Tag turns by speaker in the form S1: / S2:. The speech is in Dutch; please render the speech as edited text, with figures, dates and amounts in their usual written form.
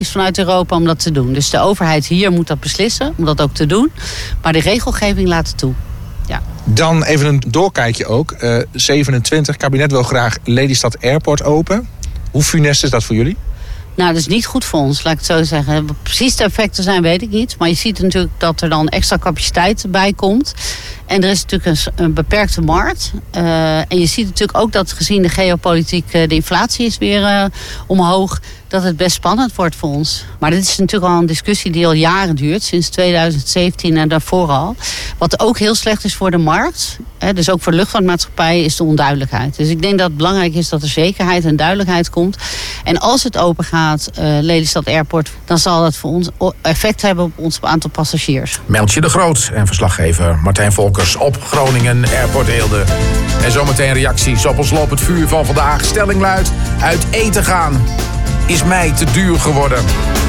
S1: vanuit Europa om dat te doen. Dus de overheid hier moet dat beslissen, om dat ook te doen. Maar de regelgeving laat het toe. Ja.
S2: Dan even een doorkijkje ook. 27, kabinet wil graag Lelystad Airport open. Hoe funest is dat voor jullie?
S1: Nou, dat is niet goed voor ons, laat ik het zo zeggen. Wat precies de effecten zijn, weet ik niet. Maar je ziet natuurlijk dat er dan extra capaciteit bij komt. En er is natuurlijk een beperkte markt. En je ziet natuurlijk ook dat gezien de geopolitiek, de inflatie is weer omhoog, dat het best spannend wordt voor ons. Maar dit is natuurlijk al een discussie die al jaren duurt, sinds 2017 en daarvoor al. Wat ook heel slecht is voor de markt, dus ook voor de luchtvaartmaatschappij, is de onduidelijkheid. Dus ik denk dat het belangrijk is dat er zekerheid en duidelijkheid komt. En als het open gaat, Lelystad Airport, dan zal dat voor ons effect hebben op ons aantal passagiers.
S3: Meltje de Groot en verslaggever Martijn Volkers op Groningen Airport Eelde. En zometeen reacties op ons lopend vuur van vandaag. Stelling luidt: uit eten gaan is mij te duur geworden.